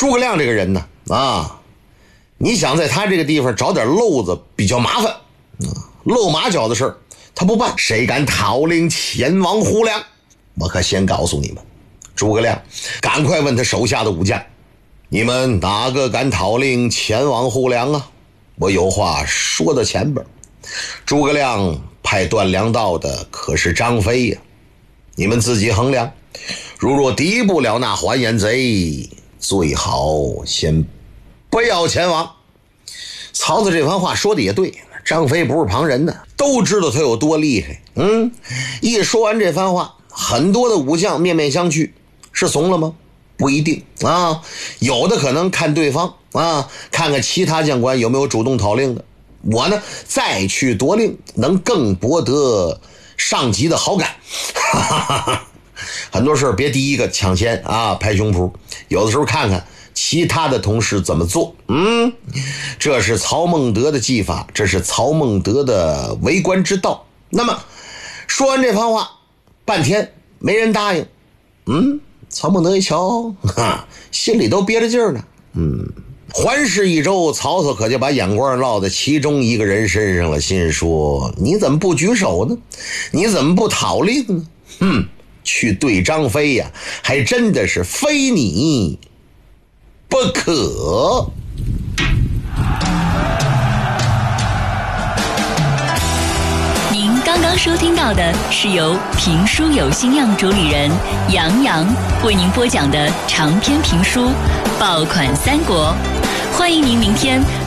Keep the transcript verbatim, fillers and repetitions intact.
诸葛亮这个人呢，啊，你想在他这个地方找点漏子比较麻烦，啊，露马脚的事儿他不办，谁敢讨令前往胡梁？我可先告诉你们，诸葛亮赶快问他手下的武将，你们哪个敢讨令前往胡梁啊？我有话说到前边。诸葛亮派段粮道的可是张飞呀，你们自己衡量，如若敌不了那还眼贼，最好先不要前往。曹操这番话说的也对，张飞不是旁人呢，都知道他有多厉害。嗯，一说完这番话，很多的武将面面相觑，是怂了吗？不一定啊，有的可能看对方啊，看看其他将官有没有主动讨令的，我呢再去夺令，能更博得上级的好感。哈哈哈哈，很多事别第一个抢先啊，拍胸脯，有的时候看看其他的同事怎么做。嗯，这是曹孟德的技法，这是曹孟德的为官之道。那么说完这番话，半天没人答应。嗯，曹孟德一瞧，哈，心里都憋着劲儿呢。嗯，环视一周，曹操可就把眼光落在其中一个人身上了，心说你怎么不举手呢？你怎么不讨令呢？哼，去对张飞呀，还真的是非你不可。 您刚刚收听到的是由评书有心样主理人杨洋为您播讲的长篇评书《爆款三国》，欢迎您明天